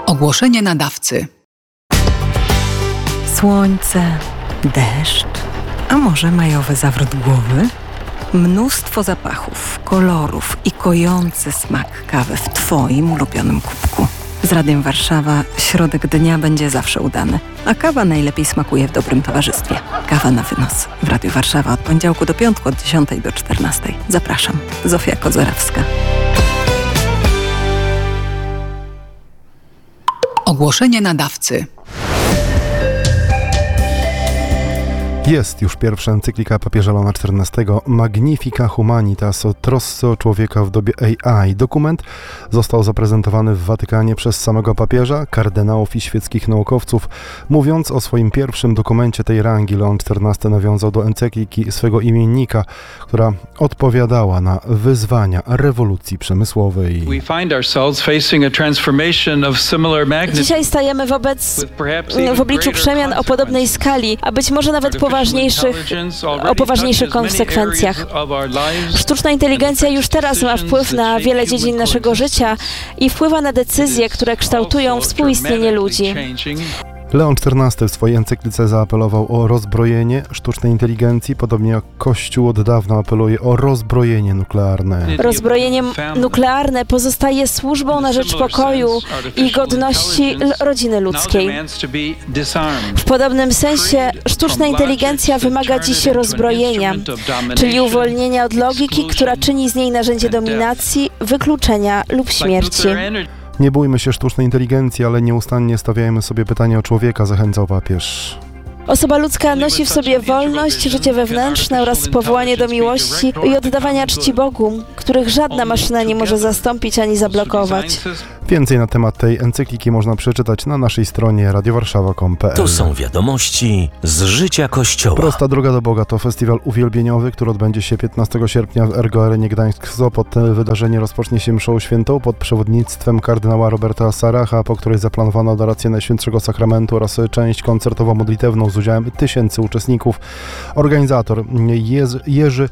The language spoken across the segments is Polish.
Ogłoszenie nadawcy. Słońce, deszcz, a może majowy zawrót głowy? Mnóstwo zapachów, kolorów i kojący smak kawy w Twoim ulubionym kubku. Z Radiem Warszawa środek dnia będzie zawsze udany, a kawa najlepiej smakuje w dobrym towarzystwie. Kawa na wynos w Radiu Warszawa od poniedziałku do piątku od 10 do 14. Zapraszam. Zofia Kozorowska. Ogłoszenie nadawcy. Jest już pierwsza encyklika papieża Leona XIV Magnifica Humanitas o trosce o człowieka w dobie AI. Dokument został zaprezentowany w Watykanie przez samego papieża, kardynałów i świeckich naukowców. Mówiąc o swoim pierwszym dokumencie tej rangi, Leon XIV nawiązał do encykliki swego imiennika, która odpowiadała na wyzwania rewolucji przemysłowej. Dzisiaj stajemy w obliczu przemian o podobnej skali, a być może nawet o poważniejszych konsekwencjach. Sztuczna inteligencja już teraz ma wpływ na wiele dziedzin naszego życia i wpływa na decyzje, które kształtują współistnienie ludzi. Leon XIV w swojej encyklice zaapelował o rozbrojenie sztucznej inteligencji, podobnie jak Kościół od dawna apeluje o rozbrojenie nuklearne. Rozbrojenie nuklearne pozostaje służbą na rzecz pokoju i godności rodziny ludzkiej. W podobnym sensie sztuczna inteligencja wymaga dziś rozbrojenia, czyli uwolnienia od logiki, która czyni z niej narzędzie dominacji, wykluczenia lub śmierci. Nie bójmy się sztucznej inteligencji, ale nieustannie stawiajmy sobie pytanie o człowieka, zachęcał papież. Osoba ludzka nosi w sobie wolność, życie wewnętrzne oraz powołanie do miłości i oddawania czci Bogu, których żadna maszyna nie może zastąpić ani zablokować. Więcej na temat tej encykliki można przeczytać na naszej stronie radiowarszawa.pl. To są wiadomości z życia Kościoła. Prosta droga do Boga to festiwal uwielbieniowy, który odbędzie się 15 sierpnia w Ergo Arenie Gdańsk-Sopot. Wydarzenie rozpocznie się mszą świętą pod przewodnictwem kardynała Roberta Saracha, po której zaplanowano adorację Najświętszego Sakramentu oraz część koncertowo-modlitewną z udziałem tysięcy uczestników. Organizator Jerzy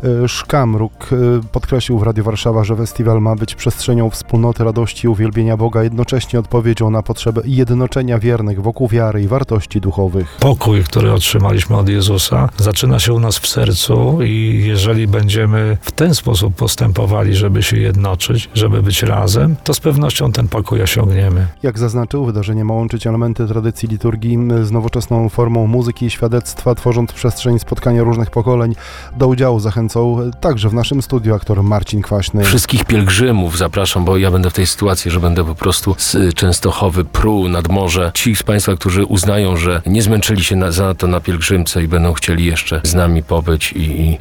Szkamruk podkreślił w Radiu Warszawa, że festiwal ma być przestrzenią wspólnoty, radości i uwielbienia Boga, jednocześnie odpowiedzią na potrzebę jednoczenia wiernych wokół wiary i wartości duchowych. Pokój, który otrzymaliśmy od Jezusa, zaczyna się u nas w sercu i jeżeli będziemy w ten sposób postępowali, żeby się jednoczyć, żeby być razem, to z pewnością ten pokój osiągniemy. Jak zaznaczył, wydarzenie ma łączyć elementy tradycji liturgii z nowoczesną formą muzyki i świadectwa, tworząc przestrzeń spotkania różnych pokoleń. Do udziału zachęcał także w naszym studiu aktor Marcin Kwaśny. Wszystkich pielgrzymów zapraszam, bo ja będę w tej sytuacji, że będę po prostu z Częstochowy pruł nad morze. Ci z Państwa, którzy uznają, że nie zmęczyli się zanadto na pielgrzymce i będą chcieli jeszcze z nami pobyć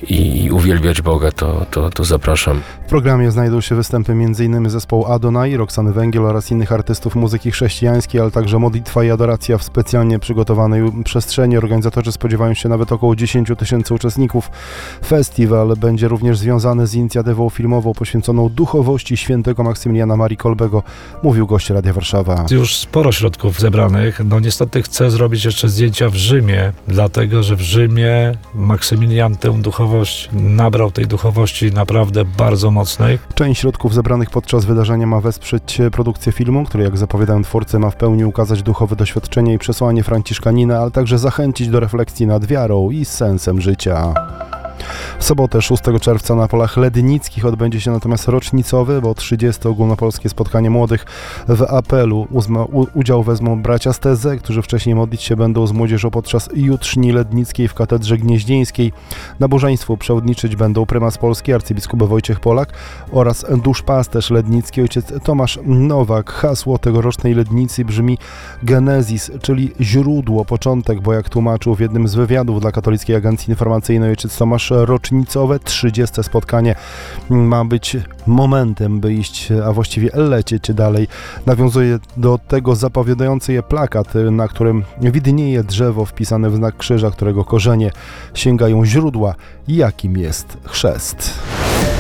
i uwielbiać Boga, to zapraszam. W programie znajdą się występy m.in. zespołu Adonai, Roxany Węgiel oraz innych artystów muzyki chrześcijańskiej, ale także modlitwa i adoracja w specjalnie przygotowanej przestrzeni. Organizatorzy spodziewają się nawet około 10 000 uczestników. Festiwal będzie również związany z inicjatywą filmową poświęconą duchowości świętego Maksymiliana Marii Kolbego, mówił gość Radia Warszawa. Już sporo środków zebranych. Niestety chcę zrobić jeszcze zdjęcia w Rzymie, dlatego że w Rzymie Maksymilian tę duchowość nabrał, tej duchowości naprawdę bardzo mocnej. Część środków zebranych podczas wydarzenia ma wesprzeć produkcję filmu, który, jak zapowiadają twórcy, ma w pełni ukazać duchowe doświadczenie i przesłanie franciszkanina, ale także zachęcić do refleksji nad wiarą i sensem życia. W sobotę 6 czerwca na Polach Lednickich odbędzie się natomiast rocznicowy, bo 30. ogólnopolskie spotkanie młodych. W apelu udział wezmą bracia z TZ, którzy wcześniej modlić się będą z młodzieżą podczas jutrzni lednickiej w katedrze gnieźnieńskiej. Nabożeństwu przewodniczyć będą prymas Polski arcybiskup Wojciech Polak oraz duszpasterz lednicki ojciec Tomasz Nowak. Hasło tegorocznej Lednicy brzmi Genezis, czyli źródło, początek, bo jak tłumaczył w jednym z wywiadów dla Katolickiej Agencji Informacyjnej ojciec Tomasz, rocznicowe 30. spotkanie ma być momentem, by iść, a właściwie lecieć dalej. Nawiązuje do tego zapowiadający je plakat, na którym widnieje drzewo wpisane w znak krzyża, którego korzenie sięgają źródła, jakim jest chrzest.